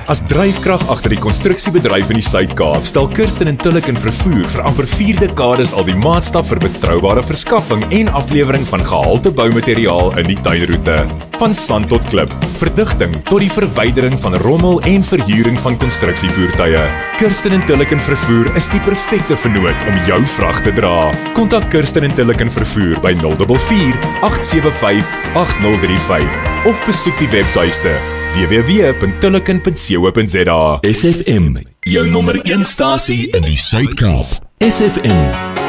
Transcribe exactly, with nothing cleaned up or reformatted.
As dryfkrag agter die konstruksiebedryf in die Suid-Kaap, stel Kirsten en Tulloch Vervoer vir amper vier dekades al die maatstaf vir betroubare verskaffing en aflewering van gehalte boumateriaal in die tuinroete. Van sand tot klip, verdigting tot die verwydering van rommel en verhuuring van konstruksievoertuie. Kirsten en Tulloch Vervoer is die perfekte vennoot om jou vrag te dra. Kontak Kirsten en Tulloch Vervoer by nul vier vier, agt sewe vyf, agt nul drie vyf of besoek die webtuiste w w w punt tullochen punt co punt za. S F M, jou nommer een stasie in die Suid-Kaap. S F M